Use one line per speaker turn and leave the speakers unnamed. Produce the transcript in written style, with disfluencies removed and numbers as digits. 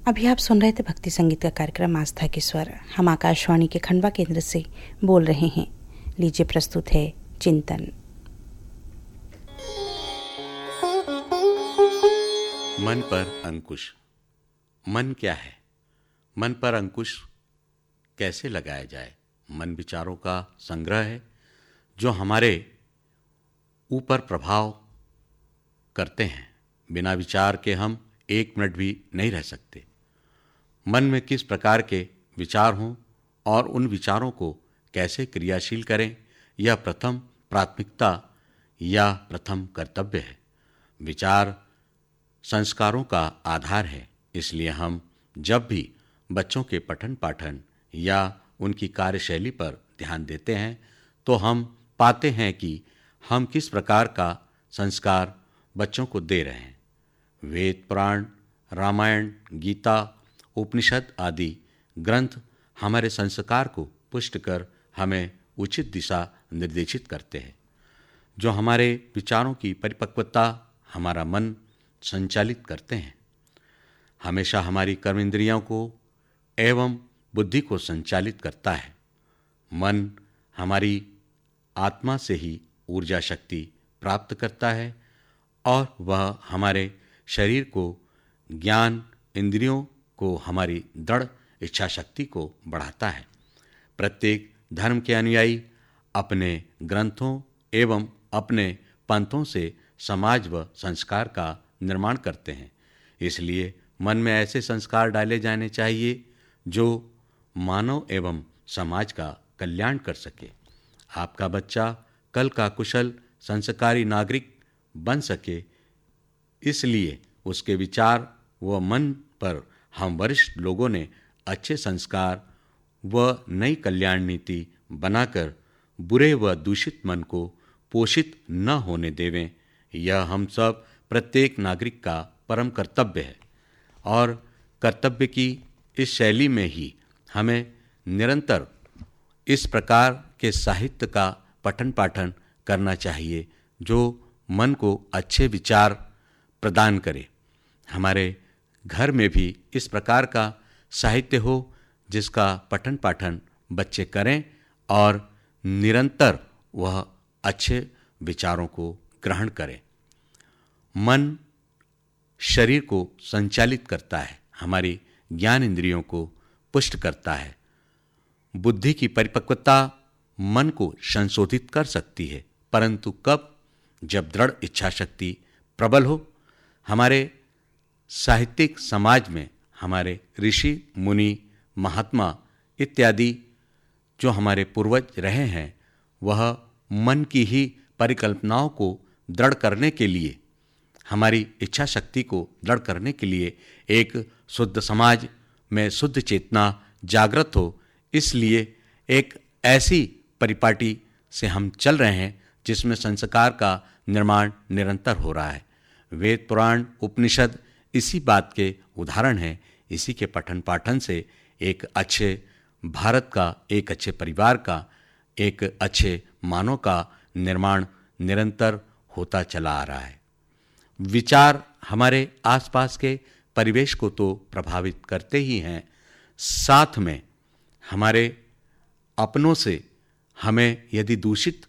अभी आप सुन रहे थे भक्ति संगीत का कार्यक्रम आस्था के स्वर। हम आकाशवाणी के खंडवा केंद्र से बोल रहे हैं। लीजिए प्रस्तुत है चिंतन।
मन पर अंकुश। मन क्या है? मन पर अंकुश कैसे लगाया जाए? मन विचारों का संग्रह है जो हमारे ऊपर प्रभाव करते हैं। बिना विचार के हम एक मिनट भी नहीं रह सकते। मन में किस प्रकार के विचार हों और उन विचारों को कैसे क्रियाशील करें, यह प्रथम प्राथमिकता या प्रथम कर्तव्य है। विचार संस्कारों का आधार है। इसलिए हम जब भी बच्चों के पठन पाठन या उनकी कार्यशैली पर ध्यान देते हैं तो हम पाते हैं कि हम किस प्रकार का संस्कार बच्चों को दे रहे हैं। वेद, पुराण, रामायण, गीता, उपनिषद आदि ग्रंथ हमारे संस्कार को पुष्ट कर हमें उचित दिशा निर्देशित करते हैं। जो हमारे विचारों की परिपक्वता हमारा मन संचालित करते हैं। हमेशा हमारी कर्म इंद्रियों को एवं बुद्धि को संचालित करता है। मन हमारी आत्मा से ही ऊर्जा शक्ति प्राप्त करता है और वह हमारे शरीर को, ज्ञान, इंद्रियों को, हमारी दृढ़ इच्छा शक्ति को बढ़ाता है। प्रत्येक धर्म के अनुयायी अपने ग्रंथों एवं अपने पंथों से समाज व संस्कार का निर्माण करते हैं। इसलिए मन में ऐसे संस्कार डाले जाने चाहिए जो मानव एवं समाज का कल्याण कर सके। आपका बच्चा कल का कुशल संस्कारी नागरिक बन सके, इसलिए उसके विचार व मन पर हम वरिष्ठ लोगों ने अच्छे संस्कार व नई कल्याण नीति बनाकर बुरे व दूषित मन को पोषित न होने देवें। यह हम सब प्रत्येक नागरिक का परम कर्तव्य है और कर्तव्य की इस शैली में ही हमें निरंतर इस प्रकार के साहित्य का पठन पाठन करना चाहिए जो मन को अच्छे विचार प्रदान करे। हमारे घर में भी इस प्रकार का साहित्य हो जिसका पठन पाठन बच्चे करें और निरंतर वह अच्छे विचारों को ग्रहण करें। मन शरीर को संचालित करता है, हमारी ज्ञान इंद्रियों को पुष्ट करता है। बुद्धि की परिपक्वता मन को संशोधित कर सकती है, परंतु कब? जब दृढ़ इच्छा शक्ति प्रबल हो। हमारे साहित्यिक समाज में हमारे ऋषि, मुनि, महात्मा इत्यादि जो हमारे पूर्वज रहे हैं, वह मन की ही परिकल्पनाओं को दृढ़ करने के लिए, हमारी इच्छा शक्ति को दृढ़ करने के लिए एक शुद्ध समाज में शुद्ध चेतना जागृत हो, इसलिए एक ऐसी परिपाटी से हम चल रहे हैं जिसमें संस्कार का निर्माण निरंतर हो रहा है। वेद, पुराण, उपनिषद इसी बात के उदाहरण हैं। इसी के पठन पाठन से एक अच्छे भारत का, एक अच्छे परिवार का, एक अच्छे मानव का निर्माण निरंतर होता चला आ रहा है। विचार हमारे आसपास के परिवेश को तो प्रभावित करते ही हैं, साथ में हमारे अपनों से हमें यदि दूषित